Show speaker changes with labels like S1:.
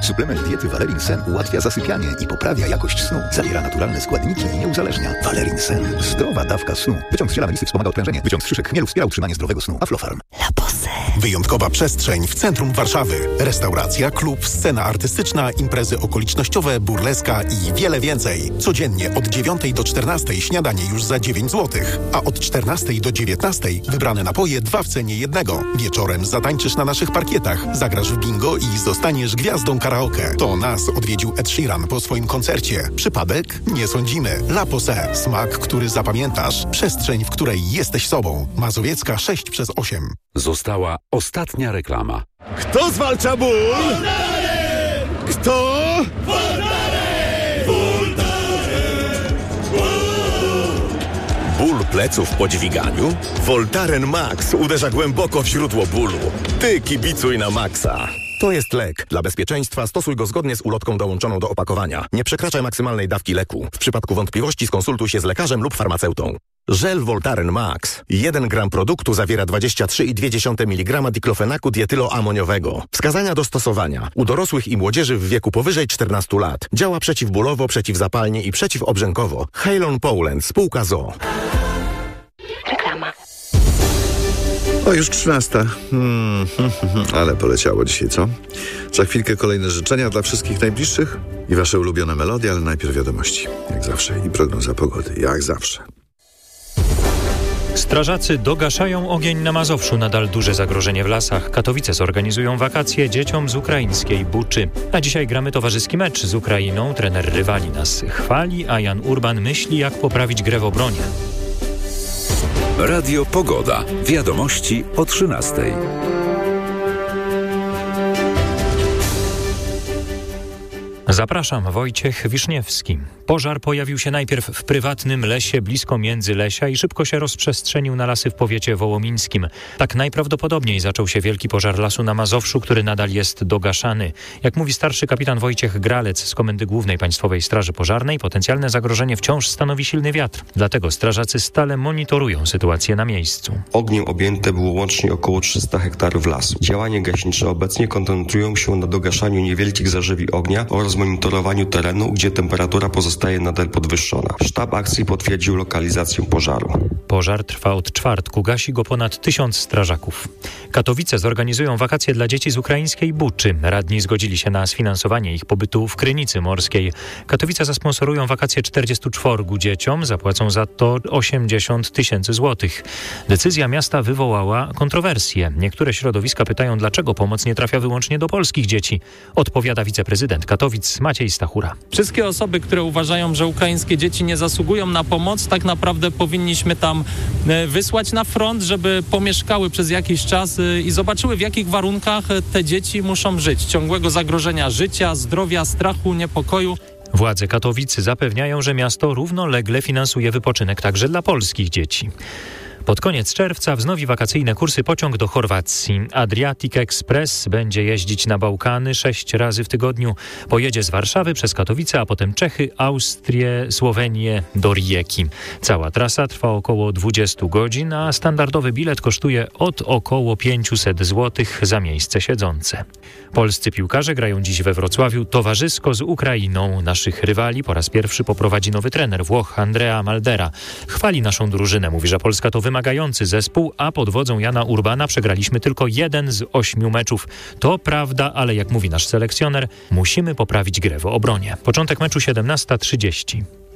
S1: Suplement diety Valerin Sen ułatwia zasypianie i poprawia jakość snu. Zawiera naturalne składniki i nie uzależnia. Valerin Sen. Zdrowa dawka snu. Wyciąg z ziela melisy wspomaga odprężenie. Wyciąg z szyszek chmielu wspiera utrzymanie zdrowego snu. Aflofarm.
S2: La Pose.
S3: Wyjątkowa przestrzeń w centrum Warszawy. Restauracja, klub, scena artystyczna, imprezy okolicznościowe, burleska i wiele więcej. Codziennie od 9 do 14 śniadanie już za 9 zł, a od 14 do 19 wybrane napoje 2 w cenie jednego. Wieczorem zatańczysz na naszych parkietach, zagrasz w bingo i zostaniesz gwiazdą karaoke. To nas odwiedził Ed Sheeran po swoim koncercie. Przypadek? Nie sądzimy. La Pose. Smak, który zapamiętasz. Przestrzeń, w której jesteś sobą. Mazowiecka 6/8.
S4: Została ostatnia reklama.
S5: Kto zwalcza ból? Kto? Ból pleców po dźwiganiu? Voltaren Max uderza głęboko w źródło bólu. Ty kibicuj na Maxa. To jest lek. Dla bezpieczeństwa stosuj go zgodnie z ulotką dołączoną do opakowania. Nie przekraczaj maksymalnej dawki leku. W przypadku wątpliwości skonsultuj się z lekarzem lub farmaceutą. Żel Voltaren Max. 1 gram produktu zawiera 23,2 mg diklofenaku dietyloamoniowego. Wskazania do stosowania. U dorosłych i młodzieży w wieku powyżej 14 lat. Działa przeciwbólowo, przeciwzapalnie i przeciwobrzękowo. Halon Poland. Spółka ZOO.
S2: Reklama.
S6: O, już 13. Ale poleciało dzisiaj, co? Za chwilkę kolejne życzenia dla wszystkich najbliższych i wasze ulubione melodie, ale najpierw wiadomości. Jak zawsze. I prognoza pogody. Jak zawsze.
S7: Strażacy dogaszają ogień na Mazowszu. Nadal duże zagrożenie w lasach. Katowice zorganizują wakacje dzieciom z ukraińskiej Buczy. A dzisiaj gramy towarzyski mecz z Ukrainą. Trener rywali nas chwali, a Jan Urban myśli, jak poprawić grę w obronie.
S4: Radio Pogoda. Wiadomości o 13:00.
S7: Zapraszam, Wojciech Wiszniewski. Pożar pojawił się najpierw w prywatnym lesie blisko Międzylesia i szybko się rozprzestrzenił na lasy w powiecie wołomińskim. Tak najprawdopodobniej zaczął się wielki pożar lasu na Mazowszu, który nadal jest dogaszany. Jak mówi starszy kapitan Wojciech Gralec z Komendy Głównej Państwowej Straży Pożarnej, potencjalne zagrożenie wciąż stanowi silny wiatr. Dlatego strażacy stale monitorują sytuację na miejscu.
S8: Ogniem objęte było łącznie około 300 hektarów lasu. Działania gaśnicze obecnie koncentrują się na dogaszaniu niewielkich zarzewi ognia oraz monitorowaniu terenu, gdzie temperatura pozostaje nadal podwyższona. Sztab akcji potwierdził lokalizację pożaru.
S7: Pożar trwa od czwartku. Gasi go ponad 1000 strażaków. Katowice zorganizują wakacje dla dzieci z ukraińskiej Buczy. Radni zgodzili się na sfinansowanie ich pobytu w Krynicy Morskiej. Katowice zasponsorują wakacje 44 dzieciom. Zapłacą za to 80 000 złotych. Decyzja miasta wywołała kontrowersje. Niektóre środowiska pytają, dlaczego pomoc nie trafia wyłącznie do polskich dzieci. Odpowiada wiceprezydent Katowic Maciej Stachura.
S9: Wszystkie osoby, które uważają, że ukraińskie dzieci nie zasługują na pomoc, tak naprawdę powinniśmy tam wysłać na front, żeby pomieszkały przez jakiś czas i zobaczyły, w jakich warunkach te dzieci muszą żyć. Ciągłego zagrożenia życia, zdrowia, strachu, niepokoju.
S7: Władze Katowic zapewniają, że miasto równolegle finansuje wypoczynek także dla polskich dzieci. Pod koniec czerwca wznowi wakacyjne kursy pociąg do Chorwacji. Adriatic Express będzie jeździć na Bałkany 6 razy w tygodniu. Pojedzie z Warszawy przez Katowice, a potem Czechy, Austrię, Słowenię do Rijeki. Cała trasa trwa około 20 godzin, a standardowy bilet kosztuje od około 500 zł za miejsce siedzące. Polscy piłkarze grają dziś we Wrocławiu towarzysko z Ukrainą. Naszych rywali po raz pierwszy poprowadzi nowy trener Włoch Andrea Maldera. Chwali naszą drużynę, mówi, że Polska to wymagający zespół, a pod wodzą Jana Urbana przegraliśmy tylko 1 z 8 meczów. To prawda, ale jak mówi nasz selekcjoner, musimy poprawić grę w obronie. Początek meczu 17:30.